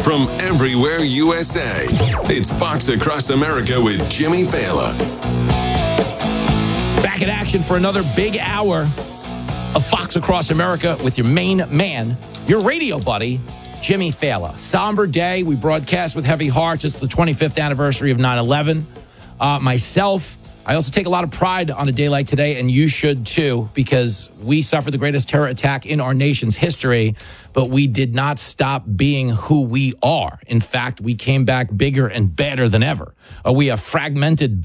from everywhere USA. It's Fox Across America with Jimmy Fallon. Back in action for another big hour of Fox Across America with your main man, your radio buddy, Jimmy Fallon. Somber day. We broadcast with heavy hearts. It's the 25th anniversary of 9/11. Myself, I also take a lot of pride on a day like today, and you should too, because we suffered the greatest terror attack in our nation's history, but we did not stop being who we are. In fact, we came back bigger and badder than ever. We are fragmented